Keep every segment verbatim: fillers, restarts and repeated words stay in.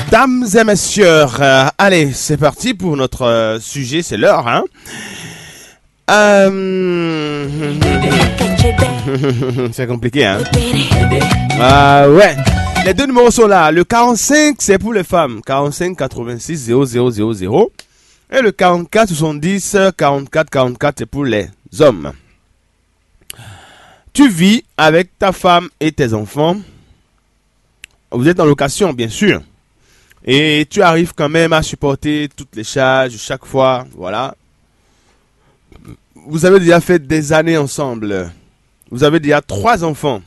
Dames et messieurs, euh, allez, c'est parti pour notre euh, sujet, c'est l'heure, hein. Euh... c'est compliqué, hein. Ah ouais. Les deux numéros sont là. Le quarante-cinq, c'est pour les femmes. quarante-cinq quatre-vingt-six zéro zéro zéro zéro. Et le quarante-quatre soixante-dix quarante-quatre quarante-quatre, c'est pour les hommes. Tu vis avec ta femme et tes enfants. Vous êtes en location, bien sûr. Et tu arrives quand même à supporter toutes les charges chaque fois. Voilà. Vous avez déjà fait des années ensemble. Vous avez déjà trois enfants.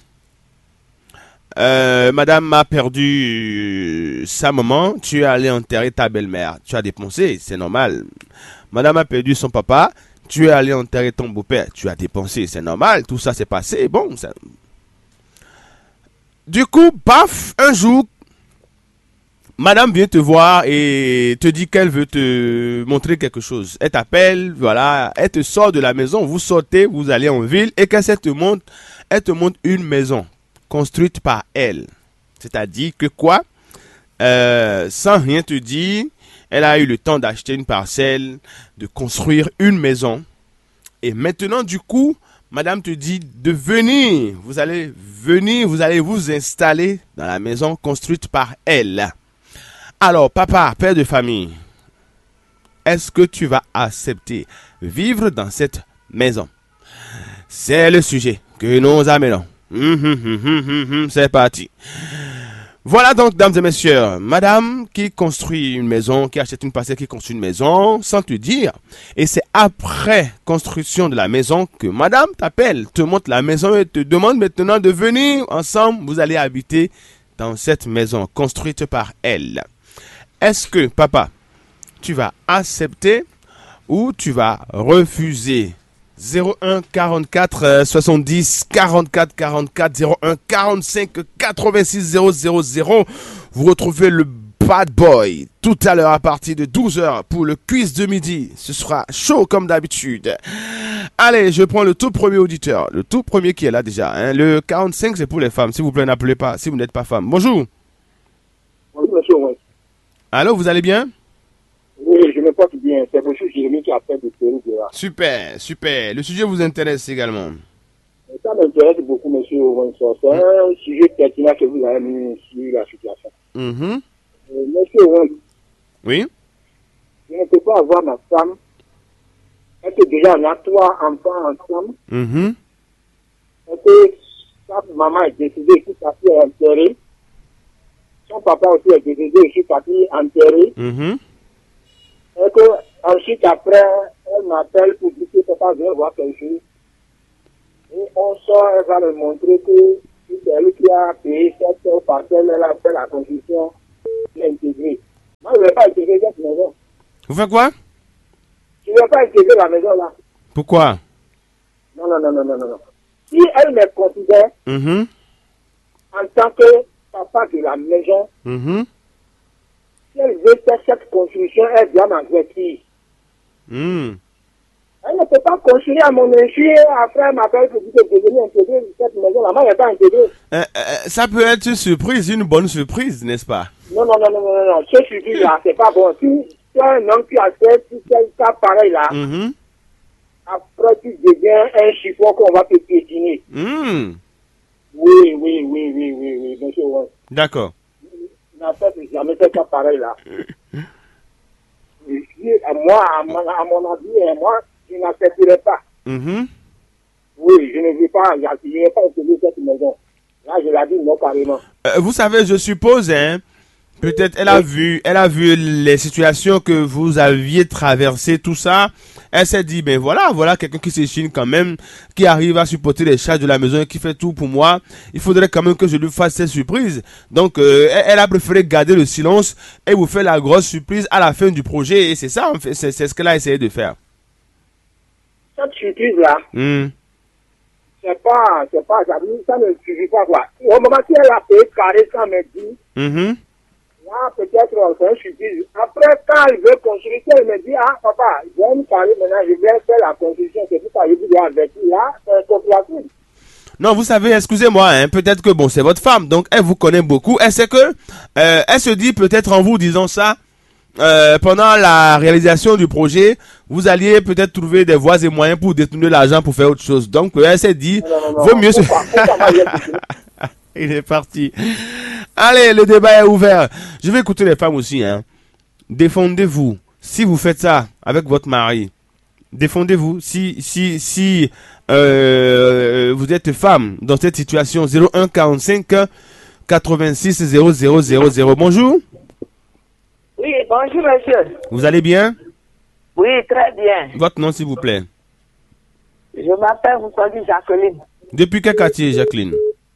Euh, madame a perdu sa maman. Tu es allé enterrer ta belle-mère. Tu as dépensé, c'est normal. Madame a perdu son papa. Tu es allé enterrer ton beau-père. Tu as dépensé, c'est normal. Tout ça s'est passé. Bon, ça... Du coup, paf, un jour, madame vient te voir et te dit qu'elle veut te montrer quelque chose. Elle t'appelle, voilà, elle te sort de la maison, vous sortez, vous allez en ville et qu'elle te montre, elle te montre une maison construite par elle. C'est-à-dire que quoi, euh, sans rien te dire, elle a eu le temps d'acheter une parcelle, de construire une maison. Et maintenant, du coup, madame te dit de venir. Vous allez venir, vous allez vous installer dans la maison construite par elle. Alors, papa, père de famille, est-ce que tu vas accepter vivre dans cette maison? C'est le sujet que nous amenons. Hum, hum, hum, hum, hum, c'est parti. Voilà donc, dames et messieurs, madame qui construit une maison, qui achète une parcelle, qui construit une maison, sans te dire. Et c'est après construction de la maison que madame t'appelle, te montre la maison et te demande maintenant de venir ensemble. Vous allez habiter dans cette maison construite par elle. Est-ce que, papa, tu vas accepter ou tu vas refuser? Zéro un quarante-quatre soixante-dix quarante-quatre quarante-quatre zéro un quarante-cinq quatre-vingt-six zéro zéro zéro. Vous retrouvez le Bad Boy tout à l'heure à partir de douze heures pour le quiz de midi. Ce sera chaud comme d'habitude. Allez, je prends le tout premier auditeur. Le tout premier qui est là déjà. Hein. Le quarante-cinq, c'est pour les femmes. S'il vous plaît, n'appelez pas si vous n'êtes pas femme. Bonjour. Bonjour, monsieur. Oui. Allô, vous allez bien? Oui, je me porte bien. C'est monsieur Jérémy qui appelle de Pérou. Super, super. Le sujet vous intéresse également? Ça m'intéresse beaucoup, monsieur Owensor. C'est un sujet pertinent que vous avez mis sur la situation. Mm-hmm. Euh, monsieur Owensor, oui, je ne peux pas avoir ma femme. Est-ce que déjà on a trois enfants ensemble? mm-hmm. Est-ce que sa maman est décédée, je suis parti enterrer? Son papa aussi est décédé, je suis parti enterrer. Mm-hmm. Et que ensuite après, elle m'appelle pour dire que papa vient voir quelque chose. Et on sort, elle va me montrer que c'est elle qui a payé cette parcelle, elle a fait la construction, elle a intégré. Moi, je ne vais pas intégrer cette maison. Vous faites quoi? Je ne vais pas intégrer la maison là. Pourquoi? Non, non, non, non, non, non. Si elle me considère mm-hmm. en tant que papa de la maison, Mm-hmm. si elle veut faire cette construction, elle doit m'avertir. Mm. Elle ne peut pas construire à mon insu et après elle m'appelle pour dire que je vais intégrer cette maison. La main n'est pas intégrée. Euh, euh, ça peut être une surprise, une bonne surprise, n'est-ce pas? Non, non, non, non, non, non. Ce surprise-là, c'est pas bon. Si tu as un homme qui accepte, si tu as un cas pareil là, Mm-hmm. après tu deviens un chiffon qu'on va te piétiner. Mm. Oui, oui, oui, oui, oui, oui, monsieur. Ouais. D'accord. N'accepte jamais ce cas pareil là. Et si, à moi, à mon, à mon avis, moi, je n'accepterai pas. Mm-hmm. Oui, je ne veux pas, je ne vais pas utiliser cette maison. Là, je l'ai dit non carrément. Euh, vous savez, je suppose, hein, peut-être elle a vu, elle a vu les situations que vous aviez traversées, tout ça. Elle s'est dit, ben voilà, voilà quelqu'un qui s'échine quand même, qui arrive à supporter les charges de la maison et qui fait tout pour moi. Il faudrait quand même que je lui fasse cette surprise. Donc, euh, elle, elle a préféré garder le silence et vous faire la grosse surprise à la fin du projet. Et c'est ça, en fait, c'est, c'est ce qu'elle a essayé de faire. Cette surprise-là, Mm. c'est pas, c'est pas, ça, ça ne suffit pas, quoi. Au moment où elle a payé carré sans me dire, Mm-hmm. là, peut-être, c'est un surprise. Après, quand elle veut construire, elle me dit, ah, papa, j'ai une carré maintenant, je vais faire la construction, c'est pour ça que je dois avertir, là, c'est compréhensible. Non, vous savez, excusez-moi, hein, peut-être que bon, c'est votre femme, donc elle vous connaît beaucoup. Elle sait que, euh, elle se dit peut-être en vous disant ça, euh, pendant la réalisation du projet, vous alliez peut-être trouver des voies et moyens pour détourner l'argent pour faire autre chose. Donc, euh, elle s'est dit, Non, non, non. vaut mieux se... Pourquoi, pourquoi moi, j'ai dit- Il est parti. Allez, le débat est ouvert. Je vais écouter les femmes aussi, hein. Défendez-vous. Si vous faites ça avec votre mari, défendez-vous. Si, si, si, euh, vous êtes femme dans cette situation, zéro un quarante-cinq quatre-vingt-six zéro zéro zéro zéro. Bonjour. Oui, bonjour monsieur. Vous allez bien? Oui, très bien. Votre nom, s'il vous plaît. Je m'appelle Moussoudi Jacqueline. Depuis quel quartier, Jacqueline?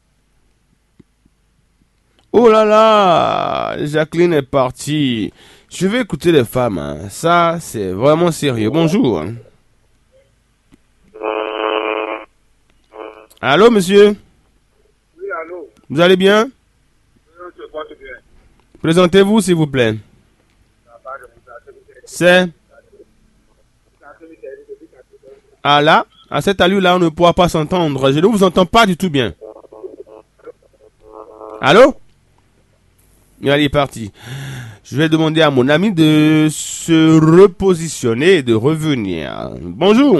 Oh là là, Jacqueline est partie. Je vais écouter les femmes, hein. Ça, c'est vraiment sérieux. Bonjour. Allô, monsieur? Oui, allô. Vous allez bien? Je te porte bien. Présentez-vous, s'il vous plaît. C'est... Ah là, à cette allure-là, on ne pourra pas s'entendre. Je ne vous entends pas du tout bien. Allô? Il est parti. Je vais demander à mon ami de se repositionner et de revenir. Bonjour.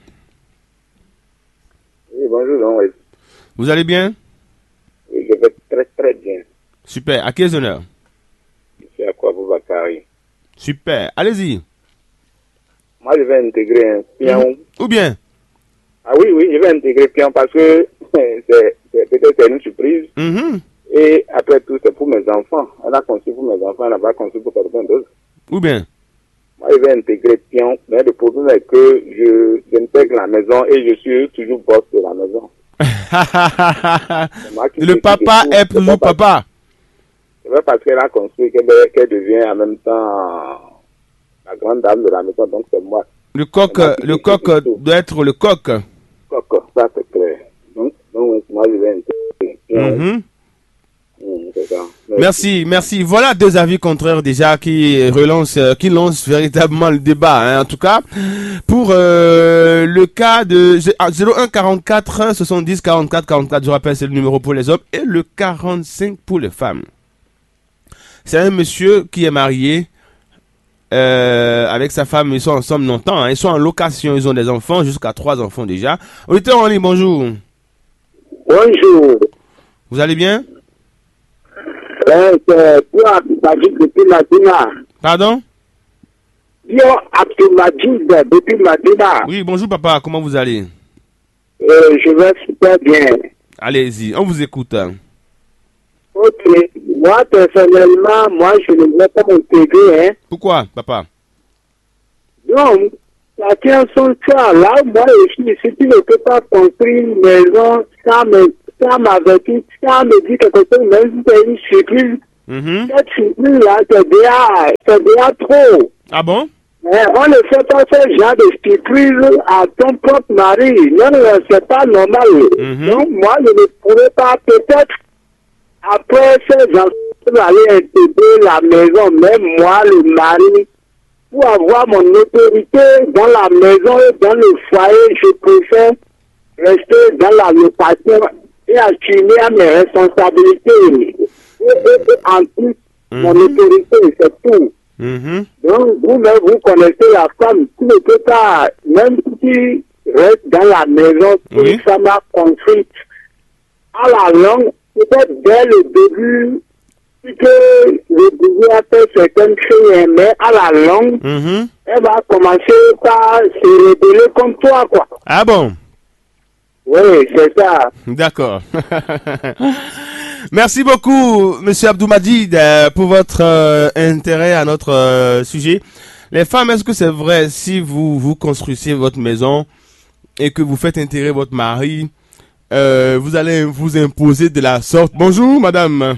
Oui, bonjour, non, oui. Vous allez bien? Oui, je vais très très bien. Super. À quels honneurs? C'est à quoi vous Bakary. Super. Allez-y. Moi, je vais intégrer un pion. Ou bien? Ah oui, oui, je vais intégrer pion parce que c'est c'est- peut-être c'est une surprise. Mhm. Et après tout, c'est pour mes enfants. Elle a conçu pour mes enfants, elle n'a pas conçu pour quelqu'un d'autre. Ou bien? Moi, je vais intégrer pion, mais le problème est que je j'intègre la maison et je suis toujours boss de la maison. C'est moi qui Le décide papa de tout. est C'est toujours pas parce- papa. C'est pas parce qu'elle a construit qu'elle qu'elle devient en même temps la grande dame de la maison, donc c'est moi. Le coq, le coq doit être le coq. Coco, ça c'est clair. Donc, donc moi, je vais intégrer pion. Mhm. Mmh, c'est ça. Merci, merci. Voilà deux avis contraires déjà qui relancent, euh, qui lancent véritablement le débat. Hein. En tout cas, pour euh, le cas de zéro un quarante-quatre soixante-dix quarante-quatre quarante-quatre, je rappelle, c'est le numéro pour les hommes, et le quarante-cinq pour les femmes. C'est un monsieur qui est marié euh, avec sa femme. Ils sont ensemble longtemps. Hein. Ils sont en location. Ils ont des enfants, jusqu'à trois enfants déjà. Auditeur en ligne, bonjour. Bonjour. Vous allez bien? Euh, c'est Pio Abdulmajid depuis Madina. Pardon? Pio Abdulmajid depuis Madina. Oui, bonjour papa. Comment vous allez? Euh, je vais super bien. Allez-y, on vous écoute. Hein. Ok. Moi, personnellement, moi, je ne vais pas m'intégrer. Hein. Pourquoi, papa? Non, chacun son cas. Là, moi, je suis ici, tu ne peux pas construire une maison sans me, sans m'avertir, sans me dire quelque chose, même si c'est une surprise. Mhm. Cette surprise-là, c'est déjà, c'est déjà trop. Ah bon? Mais on ne fait pas ce genre de surprise à ton propre mari. Non, non, c'est pas normal. Mhm. Donc, moi, je ne pourrais pas, peut-être, après ces enfants, aller intégrer la maison, même moi, le mari, pour avoir mon autorité dans la maison et dans le foyer, je préfère rester dans la location et assumer à mes responsabilités. Et, et, et en plus, mon Mhm. autorité, c'est tout. Mhm. Donc, vous-même, vous connaissez la femme. Tu ne peux pas, même si tu restes dans la maison, Oui. si ça m'a construite à la longue, peut-être dès le début, si que le début a fait certaines choses, mais à la longue, Mhm. elle va commencer par se révéler comme toi, quoi. Ah bon? Oui, c'est ça. D'accord. Merci beaucoup, Monsieur Abdulmajid, euh, pour votre euh, intérêt à notre euh, sujet. Les femmes, est-ce que c'est vrai, si vous vous construisez votre maison et que vous faites intégrer votre mari, euh, vous allez vous imposer de la sorte? Bonjour, madame.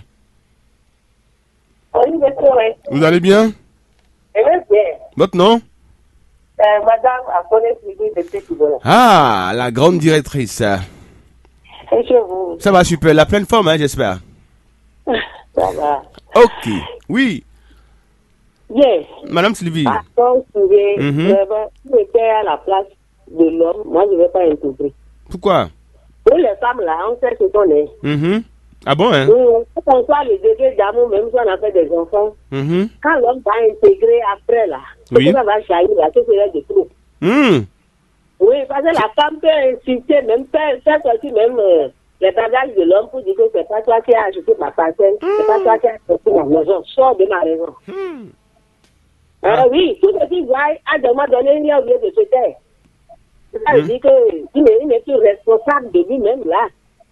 Oui, monsieur, oui. Vous allez bien? Et même bien. Votre nom? Euh, madame Apolline Sylvie de Pétibola. Ah, la grande directrice. Et chez vous? Ça va super, la pleine forme, hein, j'espère. Ça va. Ok, oui. Yes. Madame Sylvie. Par contre, Sylvie, Mhm. vraiment, si j'étais à la place de l'homme, moi, je ne vais pas intégrer. Pourquoi? Pour les femmes, là, on sait ce qu'on est. Mhm. Ah bon, hein? Quand on soit le degré d'amour, même si on a fait des enfants, Mhm. quand l'homme va intégrer après, là, Oui. ça va jaillir, là, c'est ce de trop. Mhm. Oui, parce que la femme peut insulter, même faire, faire sortir même euh, les bagages de l'homme pour dire que c'est pas toi qui as ajouté ma parcelle, c'est pas toi qui as sorti ma maison, sors de ma maison. Mhm. Ah oui, tout ce qui va à un moment donné, il a oublié de se taire. Ça veut Mhm. dire qu'il n'est il n'est plus responsable de lui-même, là.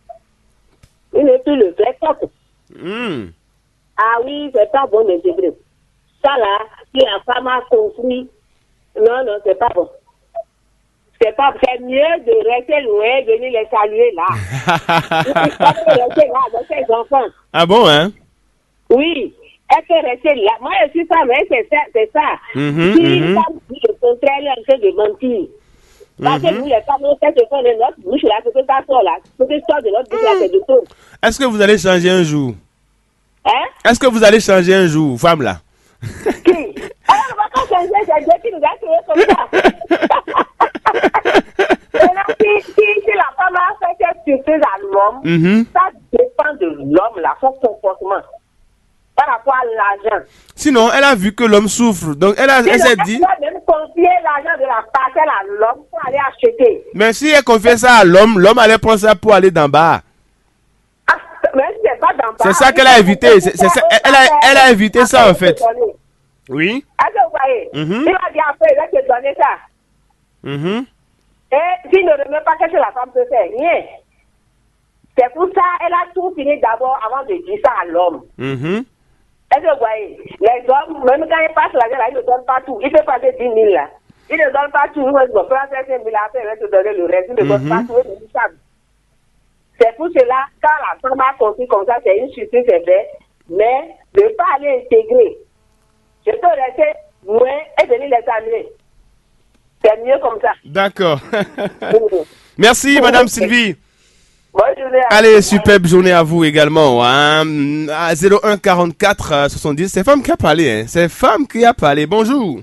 Il n'est plus le vrai coq. Mhm. Ah oui, c'est pas bon d'intégrer. Ça là, si la femme a construit, non, non, c'est pas bon. C'est pas, c'est mieux de rester loin, venir les saluer là. Il faut rester là avec ses enfants. Ah bon, hein? Oui, elle peut rester là. Moi, je suis femme, hein, c'est ça, c'est ça. Mhm, Si une mhm. femme dit le contraire, elle est en train de mentir. Parce que Mhm. nous, les femmes, on sait ce qu'on est notre bouche là, ce que ça sort là. Ce que sort de notre bouche là, c'est de tout. Est-ce que vous allez changer un jour? Hein? Est-ce que vous allez changer un jour, femme là? Qui? Alors, on va pas changer, c'est Dieu qui nous a créés comme ça. Maintenant, si, si, si la femme a fait quelque chose à l'homme, Mhm. ça dépend de l'homme, là, son comportement. Par rapport à l'argent. Sinon, elle a vu que l'homme souffre. Donc, elle, a, elle s'est dit, Elle doit même confier l'argent de la parcelle à l'homme pour aller acheter. mais si elle confiait ça à l'homme, l'homme allait prendre ça pour aller d'en bas. Ah, mais c'est pas d'en bas. C'est ça qu'elle a évité. C'est- c'est ça- elle a- elle a évité ça, en fait. Oui. Est-ce que vous voyez? Mhm. Il va dire après, il va te donner ça. Mhm. Et s'il ne remet pas, qu'est-ce que la femme peut faire? Rien. C'est pour ça qu'elle a tout fini d'abord avant de dire ça à l'homme. Mhm. Est-ce que vous voyez? Les hommes, même quand ils passent l'argent là, ils ne donnent pas tout. Il peut passer dix mille là. Ils ne donnent pas tout. Ils vont dire, prends cinq mille après, ils vont te donner le reste. Ils ne donnent pas tout. Ils ne disent pas. C'est pour cela, quand la femme a compris comme ça, c'est une surprise, c'est vrai. Mais ne pas aller intégrer. Je peux rester loin et venir les saluer. C'est mieux comme ça. D'accord. Mhm. Merci, Madame Sylvie. Bonne journée. à Allez, vous. superbe journée à vous également. Hein. À zéro un quarante-quatre euh, soixante-dix, c'est femme qui a parlé. Hein. C'est femme qui a parlé. Bonjour.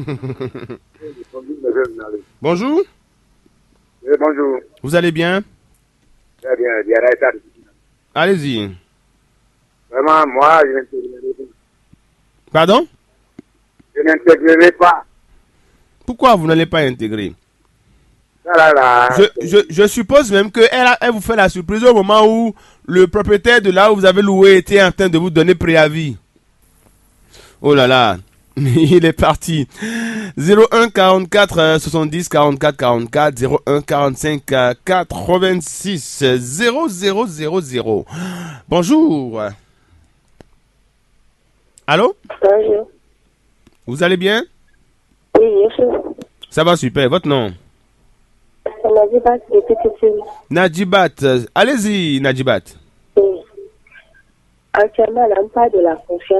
Bonjour. Oui, bonjour. Vous allez bien? Très bien, il y a Raïta. Allez-y. Vraiment, moi, je n'intégrerai pas. Pardon? Je n'intégrerai pas. Pourquoi vous n'allez pas intégrer? Ça, là, là. je, je, je suppose même qu'elle elle vous fait la surprise au moment où le propriétaire de là où vous avez loué était en train de vous donner préavis. Oh là là, il est parti. zéro un quarante-quatre soixante-dix quarante-quatre quarante-quatre zéro un quarante-cinq quatre-vingt-six zéro zéro zéro zéro. Bonjour. Allô? Bonjour. Vous allez bien? Oui, je suis. Ça va super. Votre nom? On m'a dit pas que c'était difficile. Nadjibat. Allez-y, Nadjibat. Oui. Actuellement, elle n'a pas de la confiance.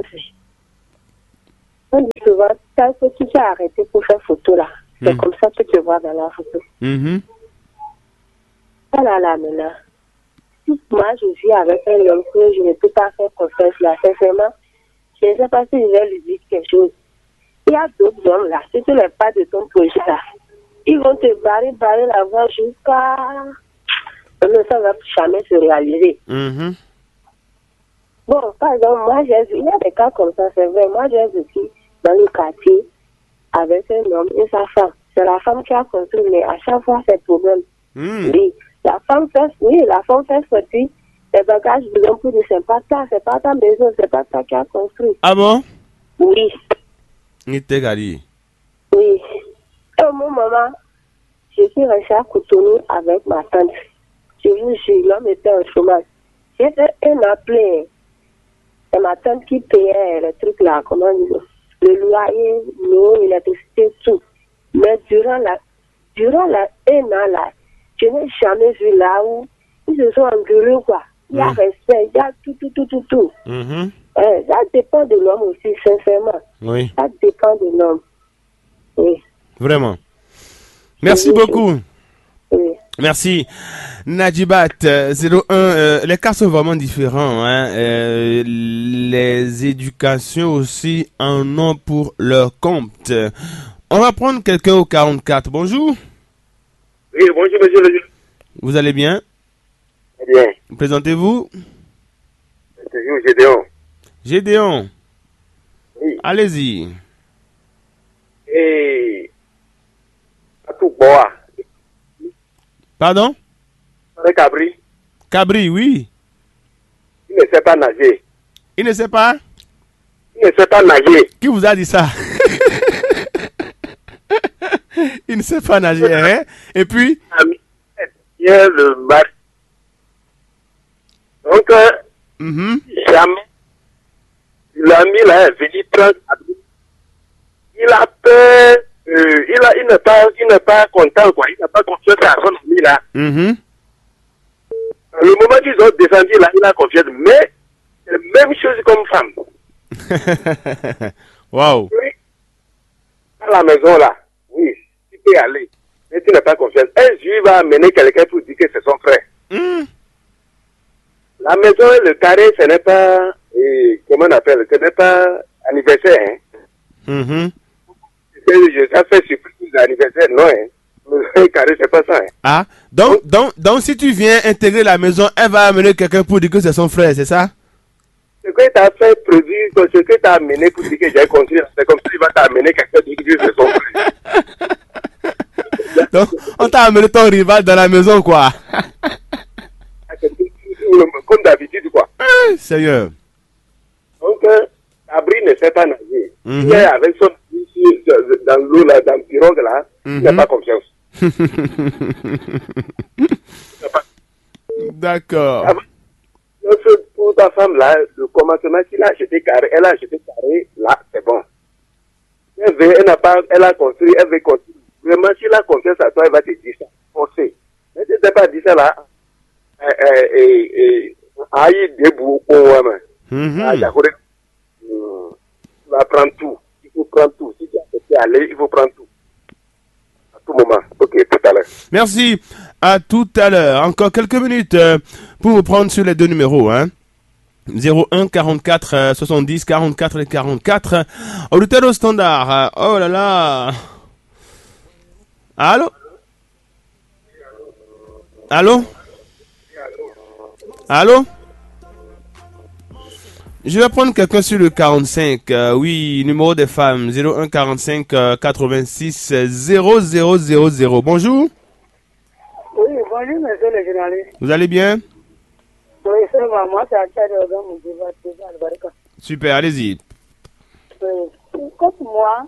On dit souvent, tant que tu t'es arrêté pour faire photo là, c'est Mm. comme ça que tu vois dans la photo. Mhm. Ça là, là, maintenant. Si moi, je vis avec un homme que je ne peux pas faire confiance là, sincèrement, je ne sais pas si je vais lui dire quelque chose. Il y a d'autres hommes là, si tu n'es pas de ton projet là, ils vont te barrer, barrer la voie jusqu'à... Mais ça ne va jamais se réaliser. Mhm. Bon, par exemple, moi, j'ai vu, il y a des cas comme ça, c'est vrai. Moi, j'ai vécu dans le quartier avec un homme et sa femme. C'est la femme qui a construit, mais à chaque fois, c'est problème. Mm. Oui, la femme fait, oui, la femme fait sortir les bagages de l'homme pour dire, c'est pas ça, c'est pas ta maison, c'est pas ça qui a construit. Ah bon? Oui, Il était gardé. oui. Et au moment, je suis restée à Cotonou avec ma tante. Je vous jure, l'homme était au chômage. J'ai fait un appel. C'est ma tante qui payait les trucs là, comment dire, le loyer, l'eau, l'électricité, tout. Mais durant la, durant la, un an là, je n'ai jamais vu là où ils se sont engueulés, quoi. Il y a Mm. respect, il y a tout, tout, tout, tout, tout. Mhm. Eh, ça dépend de l'homme aussi, sincèrement. Oui, Ça dépend de l'homme. Oui, vraiment. Merci Oui, beaucoup. oui. Merci. Nadjibat, euh, zéro un, euh, les cas sont vraiment différents. Hein. Euh, les éducations aussi en ont pour leur compte. On va prendre quelqu'un au quarante-quatre. Bonjour. Oui, bonjour, monsieur le juge. Vous allez bien? Très bien. Présentez-vous. C'est toujours Gédéon. Gédéon. Oui. Allez-y. Et. À tout bois. Pardon? Avec Cabri, Cabri, oui. il ne sait pas nager. Il ne sait pas? Il ne sait pas nager. Qui vous a dit ça? Il ne sait pas nager, hein? Et puis? Il y a le match. Donc, euh, Mhm. jamais. L'ami là est venu prendre Cabri. Il a peur. Euh, il a, il n'est pas, il n'est pas content, quoi. Il n'a pas confiance à son ami là. Mhm. Le moment qu'ils ont descendu là, il a confiance. Mais, c'est la même chose comme femme. Waouh. Oui. À la maison là, oui, tu peux y aller. Mais tu n'as pas confiance. Un juif va amener quelqu'un pour dire que c'est son frère. Mm. La maison, le carré, ce n'est pas, et, comment on appelle, ce n'est pas anniversaire. Hein. Mhm. Je ça fait surprise anniversaire, non. Hein. Le carré, c'est pas ça. Hein. Ah, donc, donc, donc, si tu viens intégrer la maison, elle va amener quelqu'un pour dire que c'est son frère, c'est ça? Ce que tu as fait produire, ce que tu as amené pour dire que j'ai construit, c'est comme si tu vas t'amener quelqu'un pour dire que c'est son frère. Donc, on t'a amené ton rival dans la maison, quoi. Comme d'habitude, quoi. Ah, sérieux. Donc, euh, Abri ne sait pas nager. Mhm. Il est avec son ami dans l'eau, là, dans le pirogue, là, il n'a Mhm. pas confiance. D'accord. Donc, pour ta femme, là, le commencement qu'il a acheté carré, elle a acheté carré, là, c'est bon. Elle, veut, elle n'a pas, elle a construit, elle veut construire. Vraiment, si elle a confiance à toi, elle va te dire ça. On sait. Mais si tu n'as pas dit ça, là, euh, euh, euh, euh, aïe, debout, au moins, Mhm. ah, d'accord. Hmm. Tu vas prendre tout. Il faut prendre tout. Si tu as accepté aller, il faut prendre tout. À tout moment. Ok, tout à l'heure. Merci. À tout à l'heure. Encore quelques minutes euh, pour vous prendre sur les deux numéros. Hein. zéro un quarante-quatre euh, soixante-dix quarante-quatre et quarante-quatre. Auditeur au standard. euh, Oh là là. Allô? Allô? Allô? Je vais prendre quelqu'un sur le quarante-cinq. Euh, oui, numéro des femmes. zéro un quarante-cinq euh, quatre-vingt-six zéro zéro zéro zéro. Bonjour. Oui, bonjour, monsieur le journaliste. Vous allez bien? Oui, c'est moi, moi, c'est Achad Oga Moudiba, c'est Albarika. Super, allez-y. Oui, comme moi,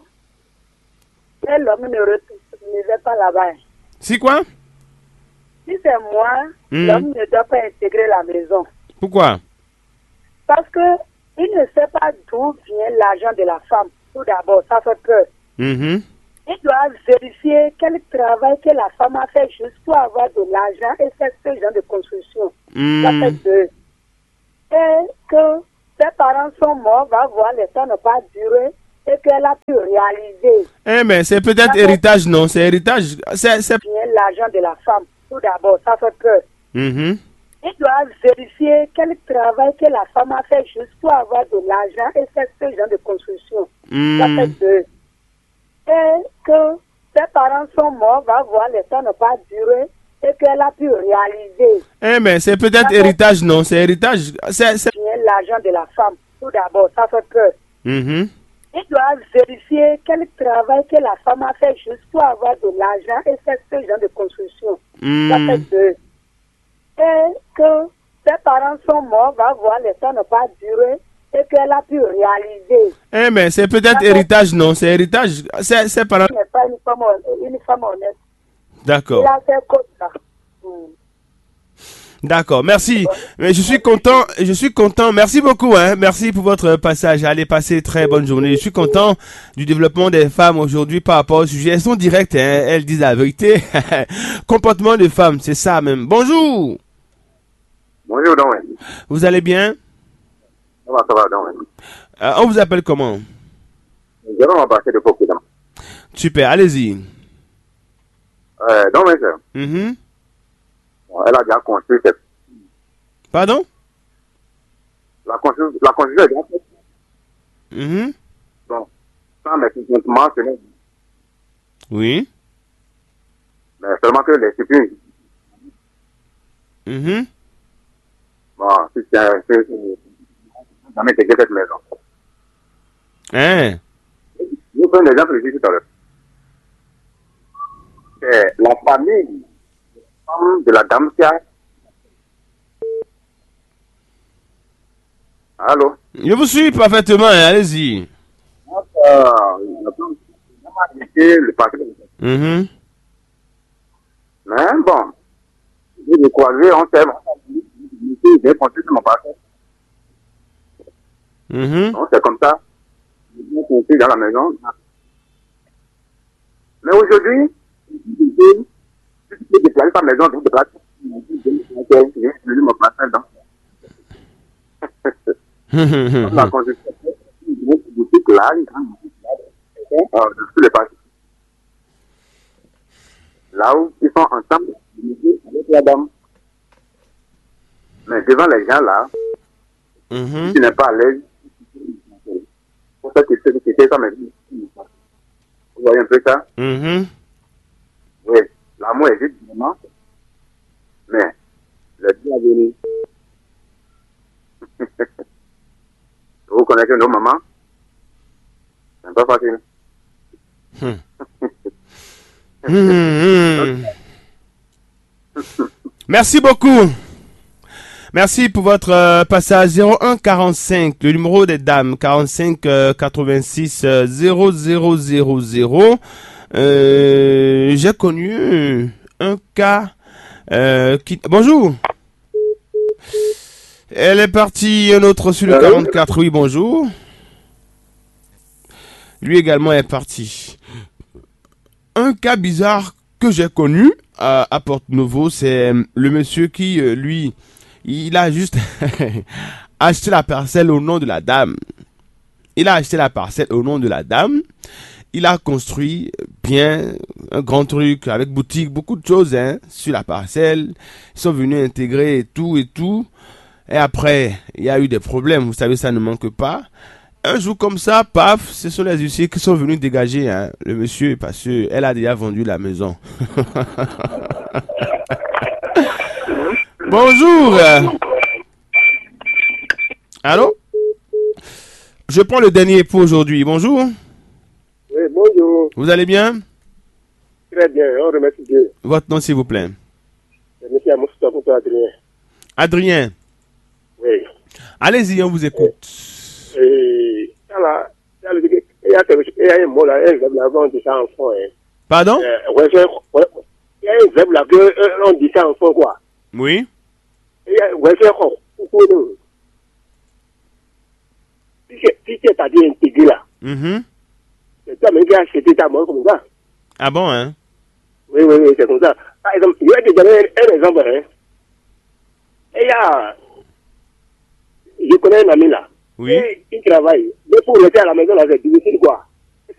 si l'homme ne retourne pas là-bas, C'est quoi? si c'est moi, Mhm. l'homme ne doit pas intégrer la maison. Pourquoi? Parce que il ne sait pas d'où vient l'argent de la femme. Tout d'abord, ça fait peur. Mhm. Il doit vérifier quel travail que la femme a fait juste pour avoir de l'argent et faire ce genre de construction. Ça fait Mhm. peur. Et que ses parents sont morts, va voir, le temps n'a pas duré et qu'elle a pu réaliser Eh mais c'est peut-être héritage, non? C'est héritage. C'est... c'est... bien l'argent de la femme. Tout d'abord, ça fait peur. Mhm. Il doit vérifier quel travail que la femme a fait juste pour avoir de l'argent et faire ce genre de construction. Ça fait Mhm. peur. Et que ses parents sont morts, va voir, le temps n'a pas duré et qu'elle a pu réaliser Eh mais c'est peut-être héritage, non? C'est héritage. C'est... c'est... bien l'argent de la femme. Tout d'abord, ça fait peur. Mhm. Il doit vérifier quel travail que la femme a fait juste pour avoir de l'argent et faire ce genre de construction. Ça fait Mhm. peur. Et que ses parents sont morts, va voir, le temps n'a pas duré et qu'elle a pu réaliser. Eh mais c'est peut-être héritage, non? C'est héritage. C'est... c'est par... Elle n'est pas une femme, hon- une femme honnête. D'accord. Il a fait comme ça. Hmm. D'accord, merci. Mais je suis content, je suis content. Merci beaucoup, hein. Merci pour votre passage. Allez, passer très bonne journée. Je suis content du développement des femmes aujourd'hui par rapport au sujet. Elles sont directes, hein. Elles disent la vérité. Comportement des femmes, c'est ça même. Bonjour. Bonjour, donc. Vous allez bien? Ça va, ça va, donc. Euh, on vous appelle comment? Je vais m'embarquer de beaucoup, donc. Super, allez-y. Euh, donc, monsieur, Mhm. bon, elle a déjà construit cette. Pardon? La construction, la construction est déjà faite. Mhm. Donc, ça, mais simplement, ce n'est. Oui. Mais seulement que les supplies. Mhm. Bon, si c'est un peu, jamais intégré cette maison. Hein? Je vais prendre l'exemple ici tout à l'heure. C'est la famille de la dame qui a. Allô? Je vous suis parfaitement, hein, allez-y. Donc, euh, la femme a été le parti. Mhm. Mais bon, je l'ai croisé, on s'aime, j'ai construit sur mon parti. Mhm. Donc, c'est comme ça. J'ai construit dans la maison. Mais aujourd'hui, si tu peux déplacer ta maison, tu peux déplacer. Je vais utiliser mon parcelle. Donc, la construction, une boutique là, une grande boutique là, euh, de tous les partis. Là où ils sont ensemble, avec la dame. Mais devant les gens là, Mhm. si tu n'es pas à l'aise, pour ça que tu sais ça, mais vous voyez un peu ça? Mhm. Oui, l'amour existe vraiment, mais le Dieu a venu. Vous connaissez nos mamans? C'est pas facile. Mhm. Merci beaucoup. Merci pour votre euh, passage zéro un quarante-cinq, le numéro des dames, quarante-cinq euh, quatre-vingt-six euh, zéro zéro zéro zéro. Euh, j'ai connu un cas euh, qui... Bonjour. Elle est partie, un autre sur le Allô? quarante-quatre, oui, bonjour. Lui également est parti. Un cas bizarre que j'ai connu à, à Porte-Nouveau, c'est euh, le monsieur qui, euh, lui, il a juste acheté la parcelle au nom de la dame. Il a acheté la parcelle au nom de la dame. Il a construit bien un grand truc avec boutique, beaucoup de choses hein, sur la parcelle. Ils sont venus intégrer et tout et tout. Et après, il y a eu des problèmes. Vous savez, ça ne manque pas. Un jour comme ça, paf, ce sont les huissiers qui sont venus dégager hein, le monsieur parce qu'elle a déjà vendu la maison. Bonjour. Allô? Je prends le dernier pour aujourd'hui. Bonjour. Oui, bonjour. Vous allez bien? Très bien, on remercie Dieu. Votre nom, s'il vous plaît. Monsieur Amoussouta pour toi, Adrien. Adrien. Oui. Allez-y, on vous écoute. Et là, il y a quelque chose, il y a un mot là, un verbe là, on dit ça en fond. Hein. Pardon? Euh, ouais, ouais, il y a un verbe là, on dit ça en fond quoi. Oui. Il y a ouais, c'est quoi? Si tu as dit intégré là, Mm-hmm. c'est toi même qui as acheté ta maison comme ça. Ah bon, hein? Oui, oui, oui, c'est comme ça. Par exemple, je vais te donner un exemple. Hein. Et il y a, je connais un ami là. Oui. Et il travaille. Mais pour rester à la maison là, c'est difficile quoi.